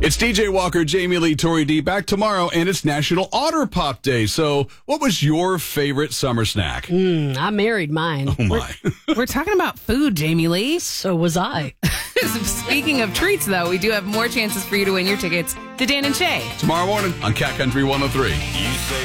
It's DJ Walker, Jamie Lee, Tori D back tomorrow, and it's National Otter Pop Day. So what was your favorite summer snack? I married mine. Oh, my. We're talking about food, Jamie Lee. So was I. Speaking of treats, though, we do have more chances for you to win your tickets to Dan and Shay. Tomorrow morning on Cat Country 103. You say